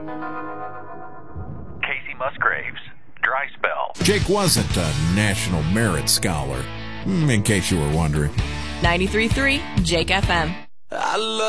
Casey Musgraves, Dry Spell. Jake wasn't a National Merit Scholar, in case you were wondering. 93.3 Jake FM. I love